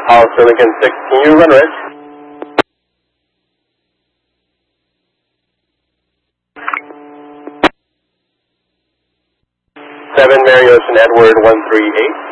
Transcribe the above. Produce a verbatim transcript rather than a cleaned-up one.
Hollister Lincoln six, can you run red? seven Mary Ocean Edward one three eight.